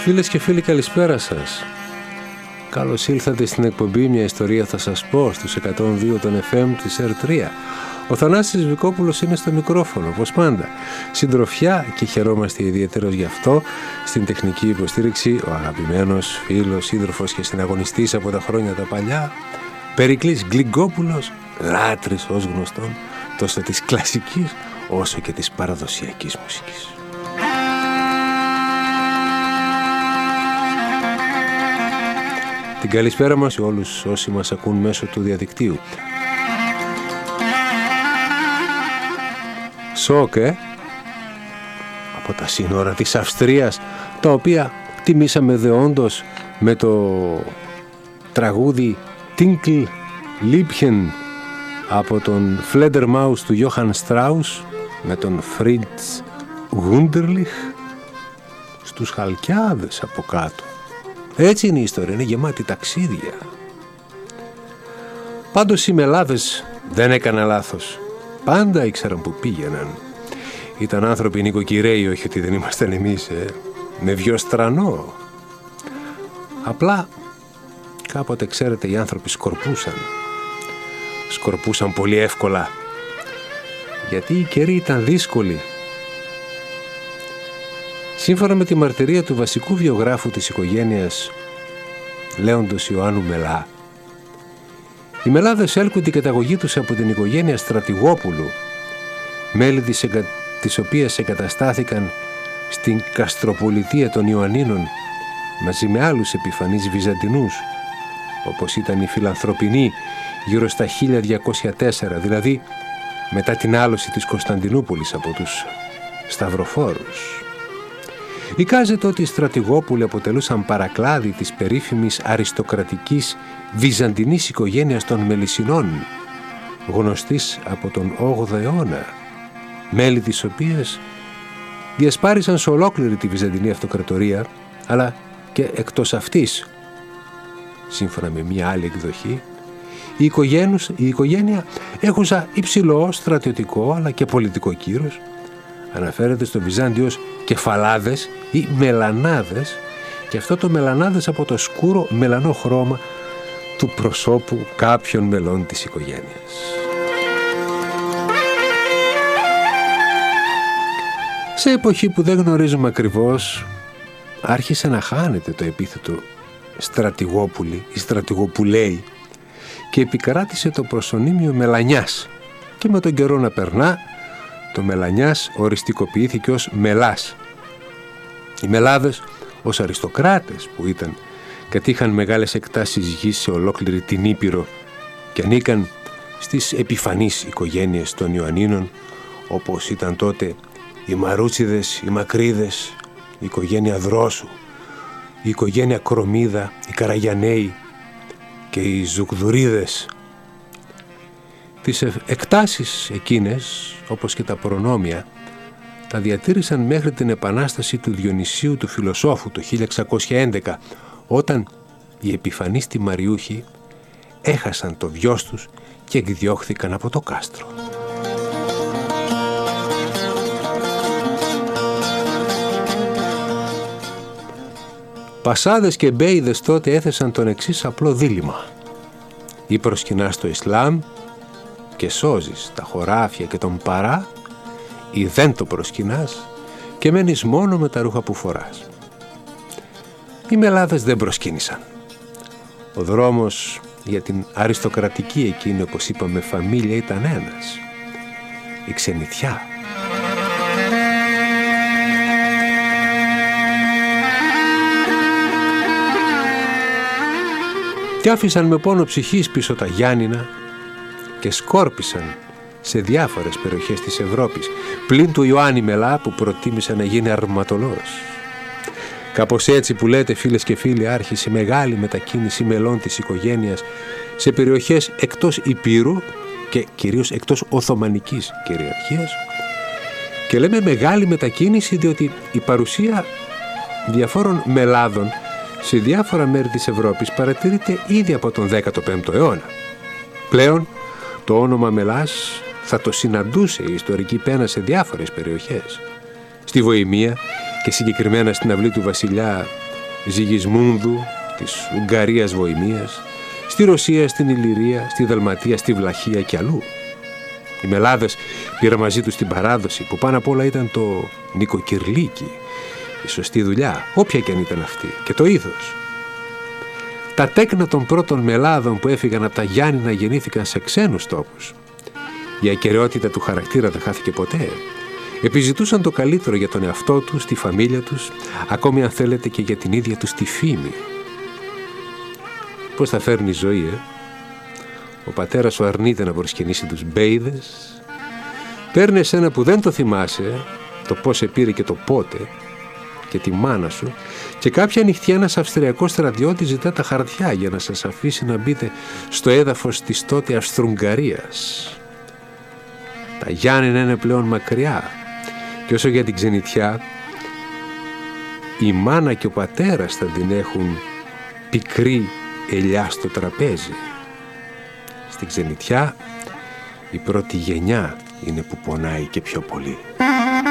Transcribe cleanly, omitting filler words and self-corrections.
Φίλες και φίλοι, καλησπέρα σας. Καλώς ήλθατε στην εκπομπή «Μια ιστορία θα σας πω» στους 102 των FM της R3. Ο Θανάσης Βικόπουλος είναι στο μικρόφωνο, όπως πάντα. Συντροφιά, και χαιρόμαστε ιδιαίτερος γι' αυτό, στην τεχνική υποστήριξη ο αγαπημένος φίλος, σύντροφος και συναγωνιστής από τα χρόνια τα παλιά, Περικλής Γκλιγκόπουλος, λάτρης ως γνωστόν τόσο της κλασικής όσο και της παραδοσιακής μουσικής. Την καλησπέρα μας σε όλους όσοι μας ακούν μέσω του διαδικτύου. Σοκ, από τα σύνορα της Αυστρίας, τα οποία τιμήσαμε δεόντως με το τραγούδι Tinkl Liebchen από τον Fledermaus του Johann Strauss με τον Fritz Wunderlich στους Χαλκιάδες από κάτω. Έτσι είναι η ιστορία, είναι γεμάτη ταξίδια. Πάντως οι μελάδες δεν έκαναν λάθος. Πάντα ήξεραν που πήγαιναν. Ήταν άνθρωποι νοικοκυρέοι, όχι ότι δεν ήμασταν εμείς με βιοστρανό. Απλά κάποτε, ξέρετε, οι άνθρωποι σκορπούσαν πολύ εύκολα, γιατί οι καιροί ήταν δύσκολοι. Σύμφωνα με τη μαρτυρία του βασικού βιογράφου της οικογένειας, Λέοντος Ιωάννου Μελά, οι Μελάδες έλκουν την καταγωγή τους από την οικογένεια Στρατηγόπουλου, μέλη της οποίας εγκαταστάθηκαν στην Καστροπολιτεία των Ιωαννίνων μαζί με άλλους επιφανείς Βυζαντινούς, όπως ήταν οι Φιλανθρωπινοί γύρω στα 1204, δηλαδή μετά την άλωση της Κωνσταντινούπολης από τους Σταυροφόρους. Εικάζεται ότι οι Στρατηγόπουλοι αποτελούσαν παρακλάδι της περίφημης αριστοκρατικής βυζαντινής οικογένειας των Μελισσινών, γνωστής από τον 8ο αιώνα, μέλη της οποίας διασπάρισαν σε ολόκληρη τη Βυζαντινή Αυτοκρατορία, αλλά και εκτός αυτής. Σύμφωνα με μια άλλη εκδοχή, η οικογένεια έχουσα υψηλό στρατιωτικό αλλά και πολιτικό κύρος. Αναφέρεται στο Βυζάντιο ως κεφαλάδες ή μελανάδες, και αυτό το μελανάδες από το σκούρο μελανό χρώμα του προσώπου κάποιων μελών της οικογένειας. Σε εποχή που δεν γνωρίζουμε ακριβώς, άρχισε να χάνεται το επίθετο Στρατηγόπουλοι ή Στρατηγοπουλέοι και επικράτησε το προσωνύμιο Μελανιάς, και με τον καιρό να περνά, το Μελανιάς οριστικοποιήθηκε ως Μελάς. Οι Μελάδες ως αριστοκράτες που ήταν, κατήχαν μεγάλες εκτάσεις γης σε ολόκληρη την Ήπειρο και ανήκαν στις επιφανείς οικογένειες των Ιωαννίνων, όπως ήταν τότε οι Μαρούτσιδες, οι Μακρύδες, η οικογένεια Δρόσου, η οικογένεια Κρομίδα, οι Καραγιανέοι και οι Ζουκδουρίδες. Τις εκτάσεις εκείνες, όπως και τα προνόμια, τα διατήρησαν μέχρι την επανάσταση του Διονυσίου του Φιλοσόφου το 1611, όταν οι επιφανείς τιμαριούχοι έχασαν το βιός τους και εκδιώχθηκαν από το κάστρο. Πασάδες και μπέιδες τότε έθεσαν τον εξής απλό δίλημμα: ή προσκυνάς το Ισλάμ και σώζεις τα χωράφια και τον παρά, ή δεν το προσκυνάς και μένεις μόνο με τα ρούχα που φοράς. Οι Μελάδες δεν προσκύνησαν. Ο δρόμος για την αριστοκρατική εκείνη, όπως είπαμε, φαμίλια ήταν ένας: η ξενιτιά. Και άφησαν με πόνο ψυχής πίσω τα Γιάννηνα και σκόρπισαν σε διάφορες περιοχές της Ευρώπης, πλην του Ιωάννη Μελά που προτίμησε να γίνει αρματολός. Κάπως έτσι, που λέτε, φίλες και φίλοι, άρχισε μεγάλη μετακίνηση μελών της οικογένειας σε περιοχές εκτός Υπήρου και κυρίως εκτός Οθωμανικής κυριαρχίας. Και λέμε μεγάλη μετακίνηση διότι η παρουσία διαφόρων μελάδων σε διάφορα μέρη της Ευρώπης παρατηρείται ήδη από τον 15ο αιώνα. Πλέον το όνομα Μελάς θα το συναντούσε η ιστορική πένα σε διάφορες περιοχές. Στη Βοημία και συγκεκριμένα στην αυλή του βασιλιά Ζυγισμούνδου, της Ουγγαρίας Βοημίας, στη Ρωσία, στην Ιλλυρία, στη Δαλματία, στη Βλαχία και αλλού. Οι Μελάδες πήραν μαζί τους την παράδοση που πάνω απ' όλα ήταν το νοικοκυρλίκι, η σωστή δουλειά, όποια και αν ήταν αυτή, και το ήθος. Τα τέκνα των πρώτων Μελάδων που έφυγαν από τα Γιάννηνα γεννήθηκαν σε ξένους τόπους. Η ακεραιότητα του χαρακτήρα δεν χάθηκε ποτέ. Επιζητούσαν το καλύτερο για τον εαυτό τους, τη φαμίλια τους, ακόμη αν θέλετε και για την ίδια τους τη φήμη. Πώς θα φέρνει η ζωή, Ο πατέρας σου αρνείται να προσκυνήσει τους μπέιδες. Παίρνει εσένα που δεν το θυμάσαι, το πώς σε πήρε και το πότε, και τη μάνα σου, και κάποια νυχτιά ένας Αυστριακός στρατιώτης ζητά τα χαρτιά για να σας αφήσει να μπείτε στο έδαφος της τότε Αυστρουγγαρίας. Τα Γιάννηνα είναι πλέον μακριά, και όσο για την ξενιτιά, η μάνα και ο πατέρας θα την έχουν πικρή ελιά στο τραπέζι. Στην ξενιτιά η πρώτη γενιά είναι που πονάει και πιο πολύ.